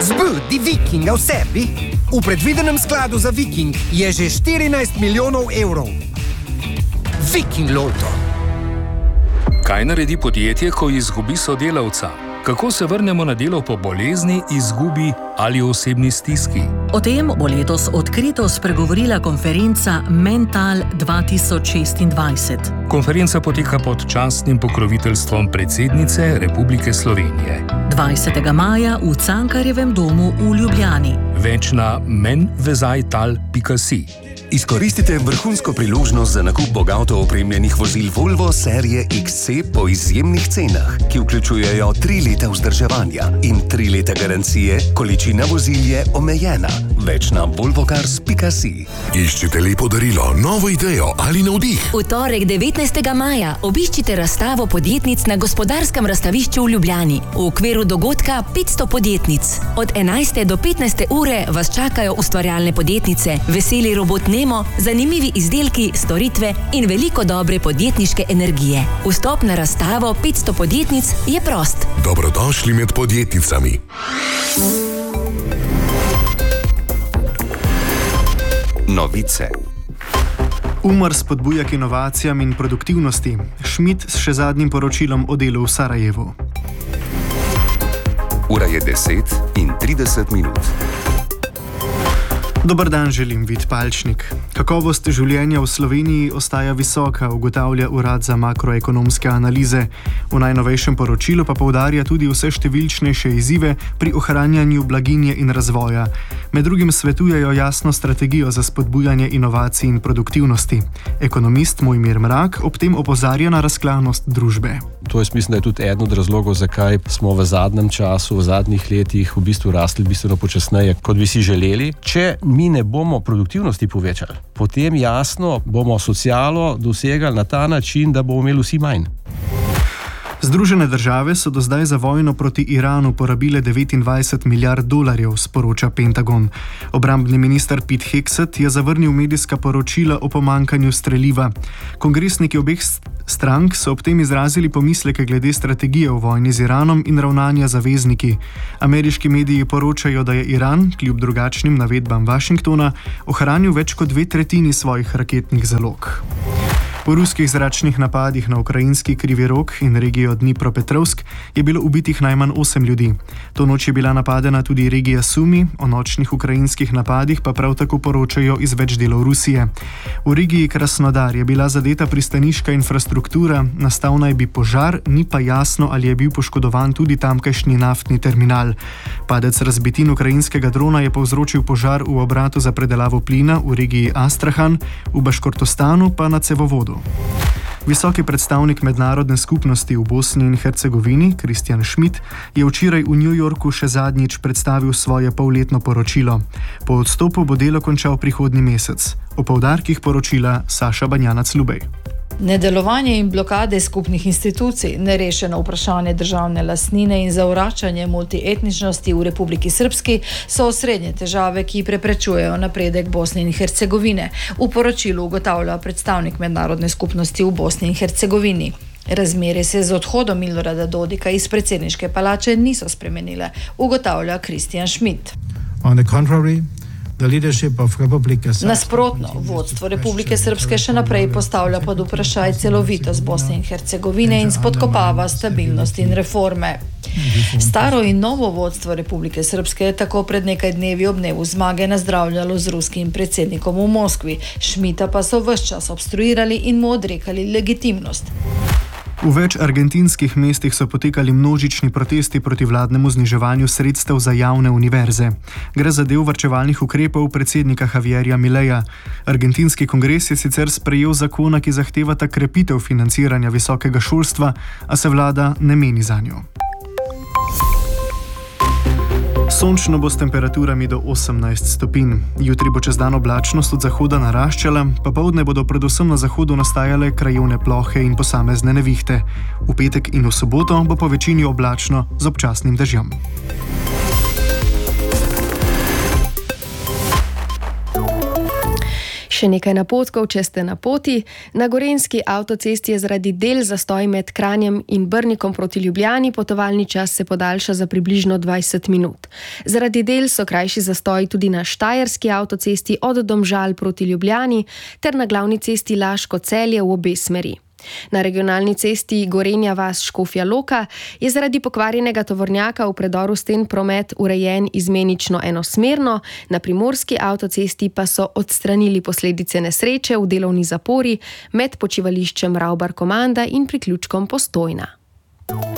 Zbudi Vikinga v sebi. V predvidenem skladu za Viking je že 14 milijonov evrov. Viking Lotto. Kaj naredi podjetje, ko izgubi sodelavca? Kako se vrnemo na delo po bolezni, izgubi ali osebni stiski? O tem bo letos odkrito spregovorila konferenca Mental 2026. Konferenca poteka pod častnim pokroviteljstvom predsednice Republike Slovenije. 20. maja v Cankarjevem domu v Ljubljani. Več na menvezajtal.si. Izkoristite vrhunsko priložnost za nakup bogato opremljenih vozil Volvo serije XC po izjemnih cenah, ki vključujejo 3 leta vzdrževanja in 3 leta garancije, količina vozil je omejena. Več na volvocars.si. Iščite lepo darilo, novo idejo ali navdih? V torek 19. maja obiščite razstavo podjetnic na Gospodarskem razstavišču v Ljubljani. V okviru dogodka 500 podjetnic. Od 11. do 15. ure vas čakajo ustvarjalne podjetnice, veseli robot Nemo, zanimivi izdelki, storitve in veliko dobre podjetniške energije. Vstop na razstavo 500 podjetnic je prost. Dobrodošli med podjetnicami. Novice. Umar spodbuja k inovacijam in produktivnosti. Schmidt s še zadnjim poročilom o delu v Sarajevu. Ura je 10:30. Dober dan želim, Vid Palčnik. Kakovost življenja v Sloveniji ostaja visoka, ugotavlja Urad za makroekonomske analize. V najnovejšem poročilu pa poudarja tudi vse številčnejše izzive pri ohranjanju blaginje in razvoja. Med drugim svetujejo jasno strategijo za spodbujanje inovacij in produktivnosti. Ekonomist Mojmir Mrak ob tem opozarja na razklanost družbe. To jaz mislim, da je tudi eden od razlogov, zakaj smo v zadnjem času, v zadnjih letih v bistvu rasli bistveno počasneje, kot bi si želeli. Če mi ne bomo produktivnosti povečali, potem jasno bomo socialo dosegali na ta način, da bomo imeli vsi manj. Združene države so do zdaj za vojno proti Iranu porabile $29 milijard, sporoča Pentagon. Obrambni minister Pete Hegseth je zavrnil medijska poročila o pomankanju streliva. Kongresniki obeh strank so ob tem izrazili pomisleke glede strategije v vojni z Iranom in ravnanja zavezniki. Ameriški mediji poročajo, da je Iran, kljub drugačnim navedbam Washingtona, ohranil več kot 2/3 svojih raketnih zalog. V ruskih zračnih napadih na ukrajinski Krivi Rog in regijo Dnipropetrovsk je bilo ubitih najmanj 8 ljudi. To noč je bila napadena tudi regija Sumi, o nočnih ukrajinskih napadih pa prav tako poročajo iz več delov Rusije. V regiji Krasnodar je bila zadeta pristaniška infrastruktura, nastal naj bi požar, ni pa jasno, ali je bil poškodovan tudi tamkajšnji naftni terminal. Padec razbitin ukrajinskega drona je povzročil požar v obratu za predelavo plina v regiji Astrahan, v Baškortostanu pa na cevovodu. Visoki predstavnik mednarodne skupnosti v Bosni in Hercegovini, Christian Schmidt, je včeraj v New Yorku še zadnjič predstavil svoje polletno poročilo. Po odstopu bo delo končal prihodnji mesec. O poudarkih poročila Saša Banjanac-Lubej. Nedelovanje in blokade skupnih institucij, nerešeno vprašanje državne lastnine in zavračanje multietničnosti v Republiki Srpski so osrednje težave, ki preprečujejo napredek Bosne in Hercegovine. V poročilu ugotavlja predstavnik mednarodne skupnosti v Bosni in Hercegovini. Razmere se z odhodom Milorada Dodika iz predsedniške palače niso spremenile, ugotavlja Christian Schmidt. On the contrary, Nasprotno, vodstvo Republike Srpske še naprej postavlja pod vprašaj celovitost Bosne in Hercegovine in spodkopava stabilnost in reforme. Staro in novo vodstvo Republike Srpske je tako pred nekaj dnevi ob dnevu zmage nazdravljalo z ruskim predsednikom v Moskvi, Schmidta pa so ves čas obstruirali in mu odrekali legitimnost. V več argentinskih mestih so potekali množični protesti proti vladnemu zniževanju sredstev za javne univerze. Gre za del varčevalnih ukrepov predsednika Javierja Mileja. Argentinski kongres je sicer sprejel zakona, ki zahtevata krepitev financiranja visokega šolstva, a se vlada ne meni zanjo. Sončno bo s temperaturami do 18 stopinj. Jutri bo čez dan oblačnost od zahoda naraščala, popoldne bodo predvsem na zahodu nastajale krajevne plohe in posamezne nevihte. V petek in v soboto bo po večini oblačno z občasnim dežjem. Še nekaj napotkov, če ste na poti. Na Gorenjski avtocesti je zaradi del zastoj med Kranjem in Brnikom proti Ljubljani, potovalni čas se podaljša za približno 20 minut. Zaradi del so krajši zastoj tudi na Štajerski avtocesti od Domžal proti Ljubljani ter na glavni cesti Laško-Celje v obe smeri. Na regionalni cesti Gorenja vas-Škofja Loka je zaradi pokvarjenega tovornjaka v predoru sten promet urejen izmenično enosmerno, na primorski avtocesti pa so odstranili posledice nesreče v delovni zapori med počivališčem Ravbar Komanda in priključkom Postojna.